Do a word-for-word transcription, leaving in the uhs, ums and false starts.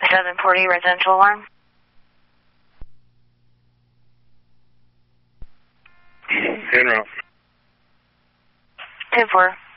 seven forty residential alarm. En route. ten four.